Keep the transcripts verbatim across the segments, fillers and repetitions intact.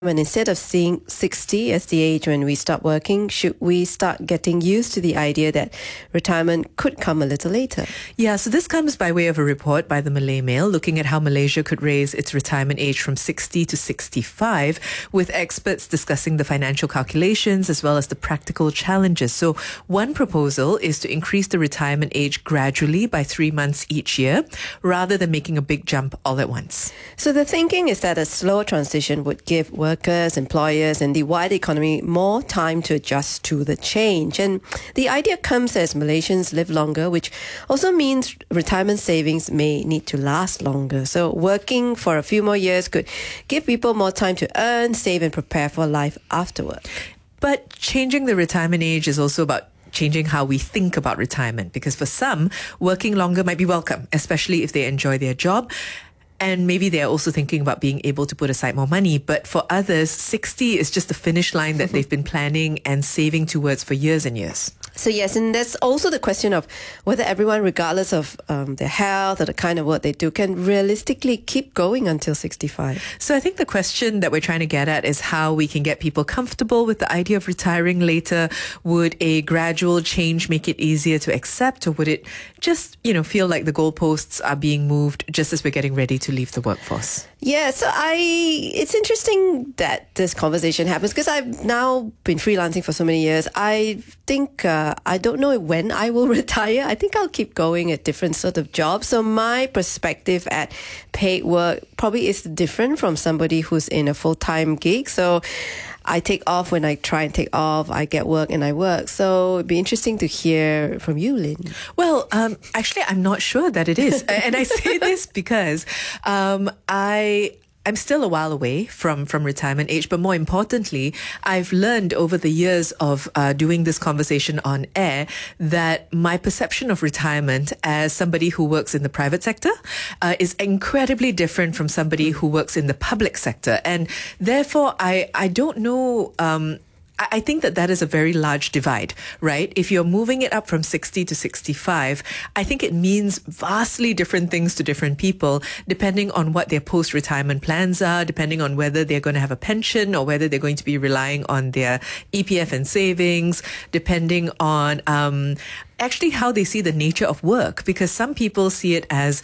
When instead of seeing sixty as the age when we stop working, should we start getting used to the idea that retirement could come a little later? Yeah, so this comes by way of a report by the Malay Mail looking at how Malaysia could raise its retirement age from sixty to sixty-five, with experts discussing the financial calculations as well as the practical challenges. So one proposal is to increase the retirement age gradually by three months each year, rather than making a big jump all at once. So the thinking is that a slow transition would give workers, employers, and the wider economy more time to adjust to the change. And the idea comes as Malaysians live longer, which also means retirement savings may need to last longer. So working for a few more years could give people more time to earn, save, and prepare for life afterward. But changing the retirement age is also about changing how we think about retirement, because for some, working longer might be welcome, especially if they enjoy their job. And maybe they're also thinking about being able to put aside more money. But for others, sixty is just the finish line that they've been planning and saving towards for years and years. So yes, and there's also the question of whether everyone, regardless of um, their health or the kind of work they do, can realistically keep going until sixty-five. So I think the question that we're trying to get at is how we can get people comfortable with the idea of retiring later. Would a gradual change make it easier to accept, or would it just, you know, feel like the goalposts are being moved just as we're getting ready to leave the workforce? Yeah, so I it's interesting that this conversation happens because I've now been freelancing for so many years. I think uh, I don't know when I will retire. I think I'll keep going at different sort of jobs. So my perspective at paid work probably is different from somebody who's in a full-time gig. So I take off when I try and take off. I get work and I work. So it'd be interesting to hear from you, Lynn. Well, um, actually, I'm not sure that it is. And I say this because um, I... I'm still a while away from, from retirement age, but more importantly, I've learned over the years of uh, doing this conversation on air that my perception of retirement as somebody who works in the private sector uh, is incredibly different from somebody who works in the public sector. And therefore, I, I don't know... Um, I think that that is a very large divide, right? If you're moving it up from sixty to sixty-five, I think it means vastly different things to different people, depending on what their post-retirement plans are, depending on whether they're going to have a pension or whether they're going to be relying on their E P F and savings, depending on um, actually how they see the nature of work, because some people see it as,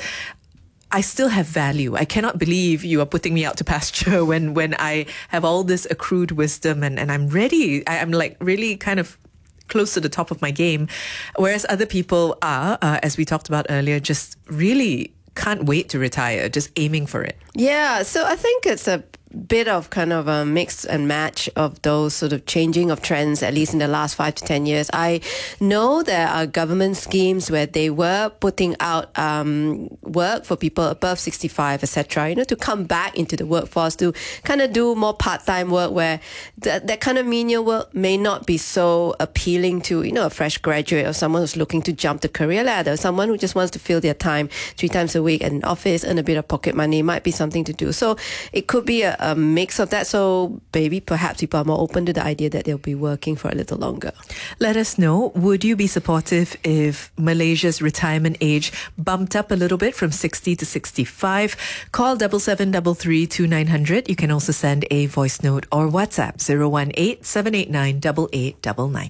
I still have value. I cannot believe you are putting me out to pasture when, when I have all this accrued wisdom and, and I'm ready. I, I'm like really kind of close to the top of my game. Whereas other people are, uh, as we talked about earlier, just really can't wait to retire, just aiming for it. Yeah, so I think it's a bit of kind of a mix and match of those sort of changing of trends, at least in the last five to ten years. I know there are government schemes where they were putting out um, work for people above sixty-five, et cetera, you know, to come back into the workforce, to kind of do more part-time work where that, that kind of menial work may not be so appealing to, you know, a fresh graduate or someone who's looking to jump the career ladder, someone who just wants to fill their time three times a week at an office, earn a bit of pocket money, might be something to do. So it could be a, a mix of that. So maybe perhaps people are more open to the idea that they'll be working for a little longer. Let us know. Would you be supportive if Malaysia's retirement age bumped up a little bit from sixty to sixty-five? Call seven seven three three two nine zero zero. You can also send a voice note or WhatsApp zero one eight seven eight nine eight eight nine nine.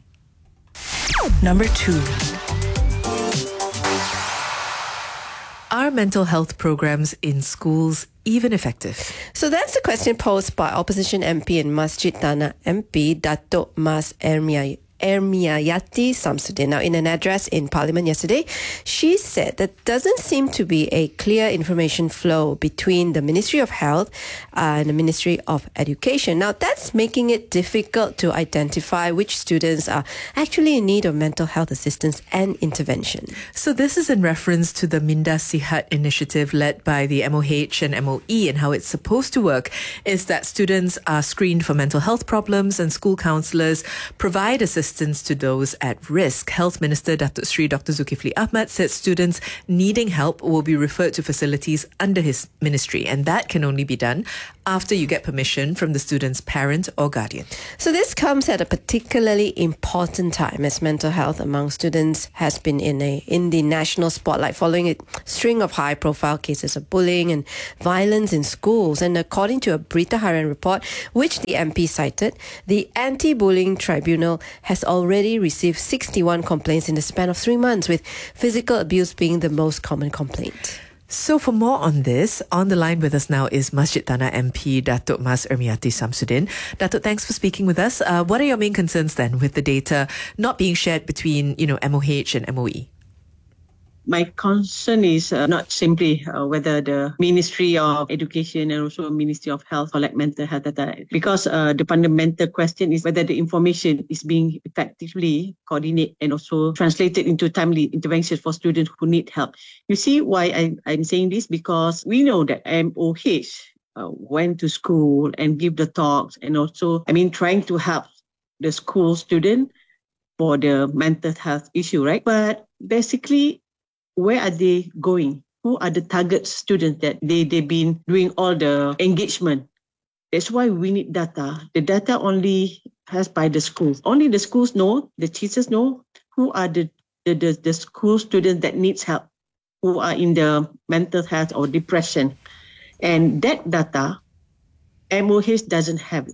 Number two. Are mental health programs in schools even effective? So that's the question posed by opposition M P and Masjid Tanah M P Datuk Mas Ermia Ermiayati Samsudin. Now, in an address in Parliament yesterday, she said that doesn't seem to be a clear information flow between the Ministry of Health and the Ministry of Education. Now, that's making it difficult to identify which students are actually in need of mental health assistance and intervention. So this is in reference to the Minda Sihat initiative led by the M O H and M O E, and how it's supposed to work is that students are screened for mental health problems and school counsellors provide assistance to those at risk. Health Minister Datuk Sri Doctor Zulkifli Ahmad said students needing help will be referred to facilities under his ministry, and that can only be done after you get permission from the student's parent or guardian. So this comes at a particularly important time as mental health among students has been in a in the national spotlight following a string of high-profile cases of bullying and violence in schools. And according to a Berita Harian report, which the M P cited, the Anti-Bullying Tribunal has already received sixty-one complaints in the span of three months, with physical abuse being the most common complaint. So for more on this, on the line with us now is Masjid Tanah M P Datuk Mas Ermiati Samsudin. Datuk, thanks for speaking with us. Uh, what are your main concerns then with the data not being shared between, you know, M O H and M O E? My concern is uh, not simply uh, whether the Ministry of Education and also Ministry of Health collect mental health data, because uh, the fundamental question is whether the information is being effectively coordinated and also translated into timely interventions for students who need help. You see why I, I'm saying this? Because we know that M O H uh, went to school and give the talks and also, I mean, trying to help the school student for the mental health issue, right? But basically, where are they going? Who are the target students that they, they've been doing all the engagement? That's why we need data. The data only has by the schools. Only the schools know, the teachers know who are the, the, the, the school students that needs help, who are in the mental health or depression. And that data, M O H doesn't have it.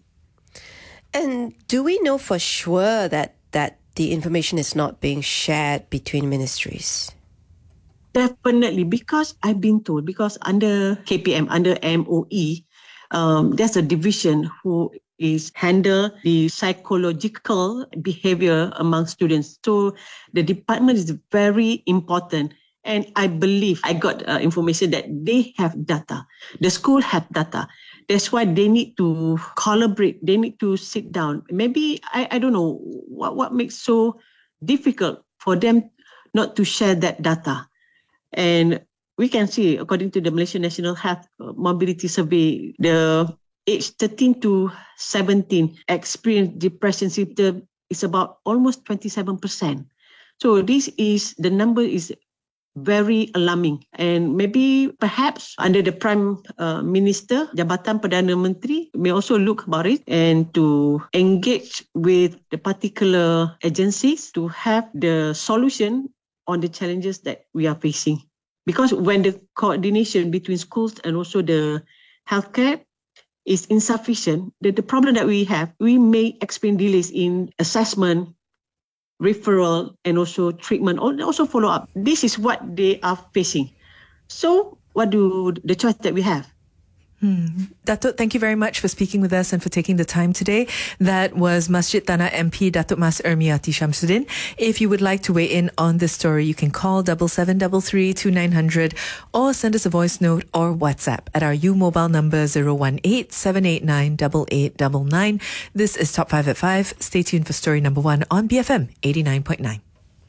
And do we know for sure that, that the information is not being shared between ministries? Definitely, because I've been told, because under K P M, under M O E, um, there's a division who is handle the psychological behavior among students. So the department is very important. And I believe I got uh, information that they have data. The school have data. That's why they need to collaborate. They need to sit down. Maybe, I, I don't know, what, what makes so difficult for them not to share that data. And we can see, according to the Malaysian National Health Mobility Survey, the age thirteen to seventeen experience depression symptoms is about almost twenty-seven percent. So this is, the number is very alarming. And maybe perhaps under the Prime uh, Minister, Jabatan Perdana Menteri may also look about it and to engage with the particular agencies to have the solution on the challenges that we are facing. Because when the coordination between schools and also the healthcare is insufficient, the, the problem that we have, we may experience delays in assessment, referral, and also treatment, also follow-up. This is what they are facing. So what do the choice that we have? Hmm. Datuk, thank you very much for speaking with us and for taking the time today. That was Masjid Tanah M P Datuk Mas Ermiati Samsudin. If you would like to weigh in on this story, you can call double seven double three two nine hundred or send us a voice note or WhatsApp at our U mobile number zero one eight seven eight nine eight eight nine nine. This is Top five at five. Stay tuned for story number one on B F M eighty-nine point nine.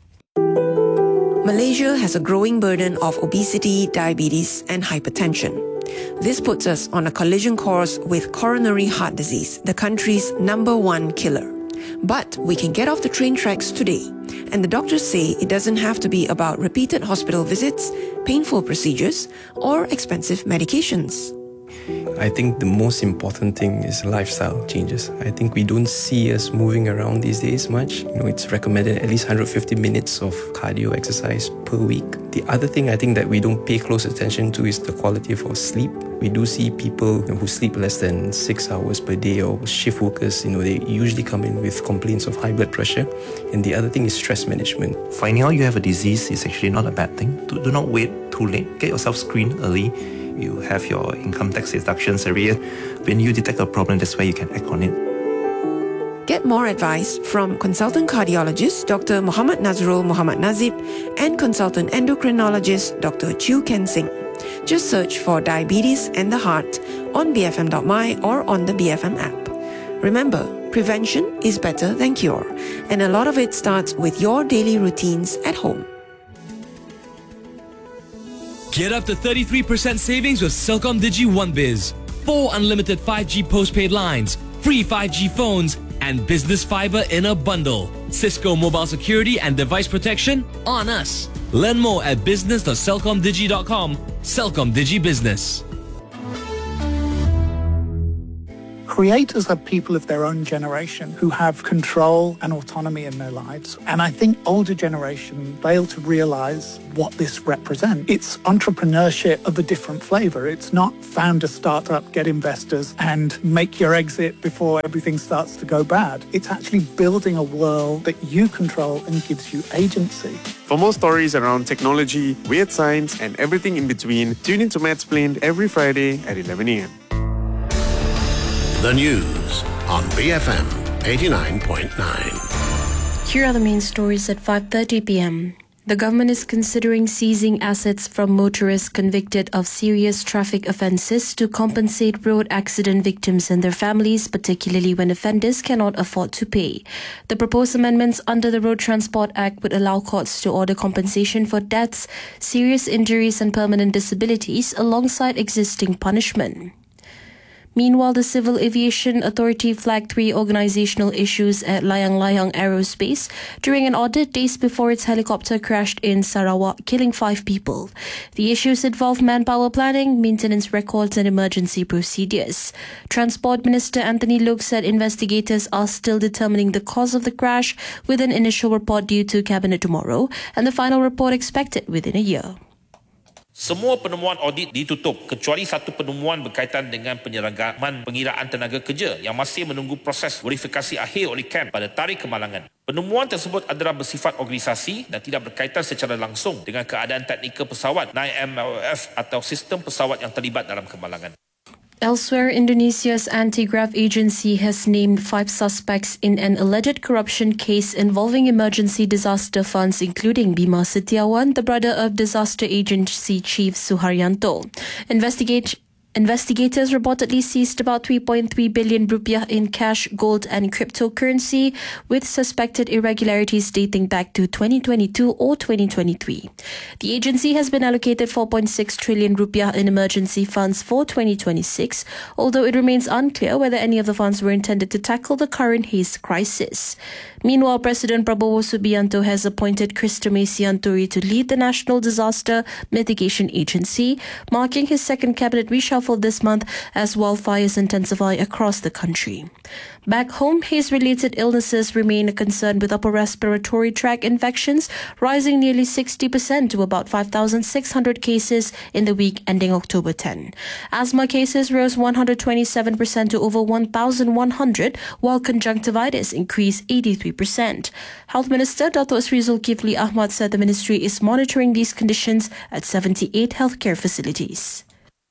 Malaysia has a growing burden of obesity, diabetes, and hypertension. This puts us on a collision course with coronary heart disease, the country's number one killer. But we can get off the train tracks today, and the doctors say it doesn't have to be about repeated hospital visits, painful procedures, or expensive medications. I think the most important thing is lifestyle changes. I think we don't see us moving around these days much. You know, it's recommended at least one hundred fifty minutes of cardio exercise per week. The other thing I think that we don't pay close attention to is the quality of our sleep. We do see people you know, who sleep less than six hours per day, or shift workers, you know, they usually come in with complaints of high blood pressure. And the other thing is stress management. Finding out you have a disease is actually not a bad thing. Do, do not wait too late. Get yourself screened early. You have your income tax deductions every year. When you detect a problem, that's where you can act on it. Get more advice from consultant cardiologist Doctor Muhammad Nazrul Muhammad Nazib and consultant endocrinologist Doctor Chew Ken Singh. Just search for Diabetes and the Heart on b f m dot m y or on the B F M app. Remember, prevention is better than cure, and a lot of it starts with your daily routines at home. Get up to thirty-three percent savings with Celcom Digi OneBiz. Four unlimited five G postpaid lines, free five G phones, and business fiber in a bundle. Cisco mobile security and device protection on us. Learn more at business dot celcom digi dot com. Celcom Digi Business. Creators are people of their own generation who have control and autonomy in their lives. And I think older generation fail to realize what this represents. It's entrepreneurship of a different flavor. It's not found a startup, get investors, and make your exit before everything starts to go bad. It's actually building a world that you control and gives you agency. For more stories around technology, weird science, and everything in between, tune in to Mathsplained every Friday at eleven a.m. The news on B F M eighty-nine point nine. Here are the main stories at five thirty p.m. The government is considering seizing assets from motorists convicted of serious traffic offences to compensate road accident victims and their families, particularly when offenders cannot afford to pay. The proposed amendments under the Road Transport Act would allow courts to order compensation for deaths, serious injuries and permanent disabilities alongside existing punishment. Meanwhile, the Civil Aviation Authority flagged three organizational issues at Layang Layang Aerospace during an audit days before its helicopter crashed in Sarawak, killing five people. The issues involve manpower planning, maintenance records and emergency procedures. Transport Minister Anthony Loke said investigators are still determining the cause of the crash, with an initial report due to Cabinet tomorrow and the final report expected within a year. Semua penemuan audit ditutup kecuali satu penemuan berkaitan dengan penyeragaman pengiraan tenaga kerja yang masih menunggu proses verifikasi akhir oleh K A M pada tarikh kemalangan. Penemuan tersebut adalah bersifat organisasi dan tidak berkaitan secara langsung dengan keadaan teknikal pesawat, N I M L F atau sistem pesawat yang terlibat dalam kemalangan. Elsewhere, Indonesia's anti-graft agency has named five suspects in an alleged corruption case involving emergency disaster funds, including Bima Setiawan, the brother of disaster agency chief Suharyanto. Investigate Investigators reportedly seized about three point three billion rupiah in cash, gold and cryptocurrency, with suspected irregularities dating back to twenty twenty-two or twenty twenty-three. The agency has been allocated four point six trillion rupiah in emergency funds for twenty twenty-six, although it remains unclear whether any of the funds were intended to tackle the current haze crisis. Meanwhile, President Prabowo Subianto has appointed Christo Mesianturi to lead the National Disaster Mitigation Agency, marking his second cabinet reshuffle this month as wildfires intensify across the country. Back home, haze-related illnesses remain a concern, with upper respiratory tract infections rising nearly sixty percent to about five thousand six hundred cases in the week ending October tenth. Asthma cases rose one hundred twenty-seven percent to over one thousand one hundred, while conjunctivitis increased eighty-three percent. Health Minister Dato' Sri Zulkifli Ahmad said the ministry is monitoring these conditions at seventy-eight healthcare facilities.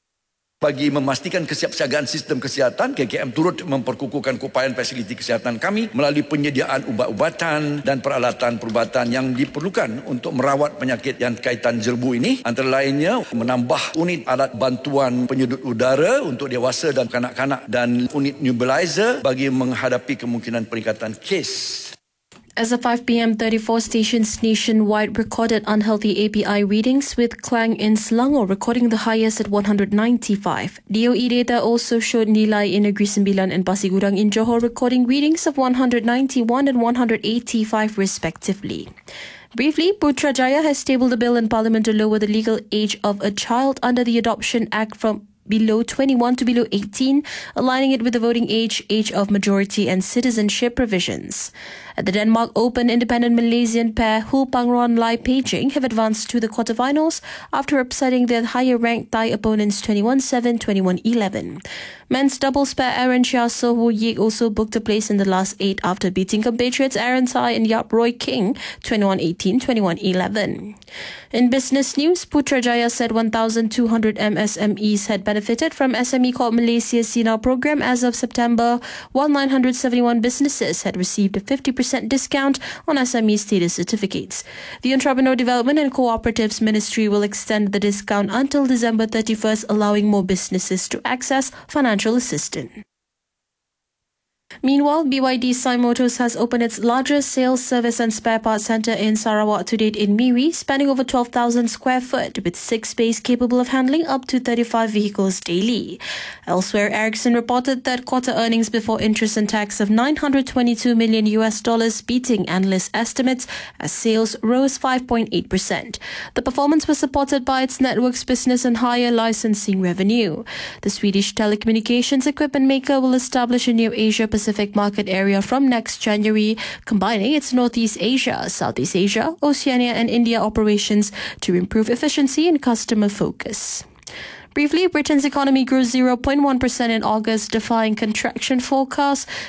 Bagi memastikan kesiapsiagaan sistem kesihatan, K K M turut memperkukuhkan keupayaan fasiliti kesihatan kami melalui penyediaan ubat-ubatan dan peralatan perubatan yang diperlukan untuk merawat penyakit yang kaitan jelbu ini. Antara lainnya menambah unit alat bantuan penyedut udara untuk dewasa dan kanak-kanak dan unit nebulizer bagi menghadapi kemungkinan peningkatan kes. As of five p.m, thirty-four stations nationwide recorded unhealthy A P I readings, with Klang in Selangor recording the highest at one hundred ninety-five. D O E data also showed Nilai in Negeri Sembilan and Pasir Gudang in Johor recording readings of one hundred ninety-one and one hundred eighty-five respectively. Briefly, Putrajaya has tabled a bill in Parliament to lower the legal age of a child under the Adoption Act from below twenty-one to below eighteen, aligning it with the voting age, age of majority and citizenship provisions. At the Denmark Open, independent Malaysian pair Hu Pangron Lai Pei-Jing have advanced to the quarterfinals after upsetting their higher-ranked Thai opponents twenty-one seven, twenty-one eleven. Men's doubles pair Aaron Chia So Woo Yik also booked a place in the last eight after beating compatriots Aaron Tai and Yap Roy King twenty-one eighteen, twenty-one eleven. In business news, Putrajaya said one thousand two hundred M S M Es had benefited from S M E Corp Malaysia's Sinar program as of September, while nine hundred seventy-one businesses had received a fifty percent discount on S M E status certificates. The Entrepreneur Development and Cooperatives Ministry will extend the discount until December thirty-first, allowing more businesses to access financial assistance. Meanwhile, B Y D Sai Motors has opened its largest sales, service and spare parts centre in Sarawak to date in Miri, spanning over twelve thousand square foot, with six bays capable of handling up to thirty-five vehicles daily. Elsewhere, Ericsson reported third quarter earnings before interest and tax of nine hundred twenty-two million U S dollars, beating analyst estimates as sales rose five point eight percent. The performance was supported by its networks business and higher licensing revenue. The Swedish telecommunications equipment maker will establish a new Asia-Pacific market area from next January, combining its Northeast Asia, Southeast Asia, Oceania and India operations to improve efficiency and customer focus. Briefly, Britain's economy grew zero point one percent in August, defying contraction forecasts,